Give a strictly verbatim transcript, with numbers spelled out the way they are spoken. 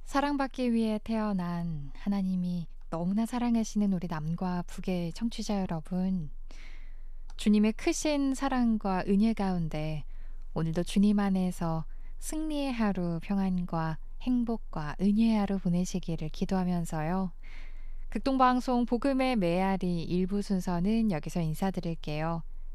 사랑받기 위해 태어난 하나님이 너무나 사랑하시는 우리 남과 북의 청취자 여러분, 주님의 크신 사랑과 은혜 가운데 오늘도 주님 안에서 승리의 하루, 평안과 행복과 은혜의 하루 보내시기를 기도하면서요. 극동방송 복음의 메아리 일부 순서는 여기서 인사드릴게요.